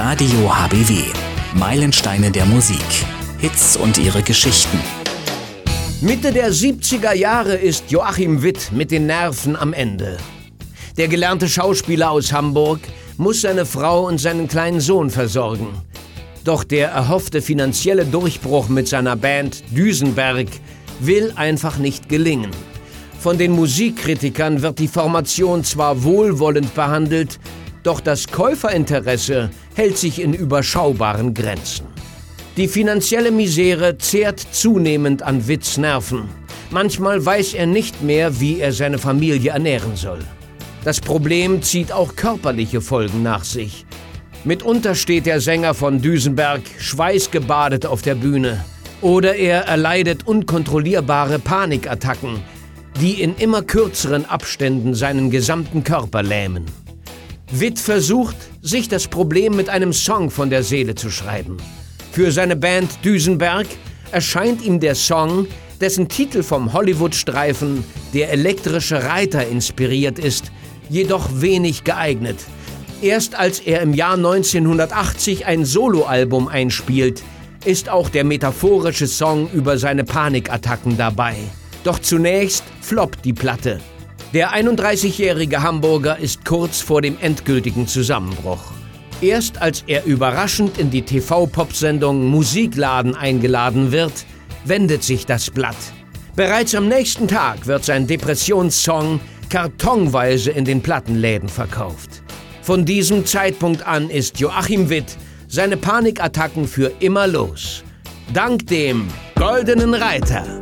Radio HBW. Meilensteine der Musik. Hits und ihre Geschichten. Mitte der 70er Jahre ist Joachim Witt mit den Nerven am Ende. Der gelernte Schauspieler aus Hamburg muss seine Frau und seinen kleinen Sohn versorgen. Doch der erhoffte finanzielle Durchbruch mit seiner Band Düsenberg will einfach nicht gelingen. Von den Musikkritikern wird die Formation zwar wohlwollend behandelt, doch das Käuferinteresse hält sich in überschaubaren Grenzen. Die finanzielle Misere zehrt zunehmend an Witts Nerven. Manchmal weiß er nicht mehr, wie er seine Familie ernähren soll. Das Problem zieht auch körperliche Folgen nach sich. Mitunter steht der Sänger von Düsenberg schweißgebadet auf der Bühne. Oder er erleidet unkontrollierbare Panikattacken, die in immer kürzeren Abständen seinen gesamten Körper lähmen. Witt versucht, sich das Problem mit einem Song von der Seele zu schreiben. Für seine Band Düsenberg erscheint ihm der Song, dessen Titel vom Hollywood-Streifen Der elektrische Reiter inspiriert ist, jedoch wenig geeignet. Erst als er im Jahr 1980 ein Soloalbum einspielt, ist auch der metaphorische Song über seine Panikattacken dabei. Doch zunächst floppt die Platte. Der 31-jährige Hamburger ist kurz vor dem endgültigen Zusammenbruch. Erst als er überraschend in die TV-Pop-Sendung Musikladen eingeladen wird, wendet sich das Blatt. Bereits am nächsten Tag wird sein Depressionssong kartonweise in den Plattenläden verkauft. Von diesem Zeitpunkt an ist Joachim Witt seine Panikattacken für immer los. Dank dem Goldenen Reiter.